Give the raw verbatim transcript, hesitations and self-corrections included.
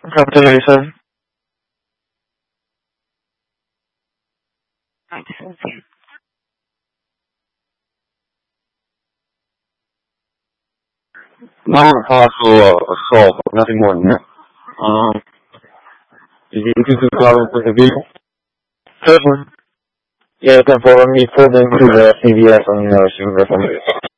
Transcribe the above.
Capital reason. No, possible assault, but nothing more than that. Um, did you do the problem with the vehicle? Certainly. Yeah, ten four, let me pull into the C V S on the other super.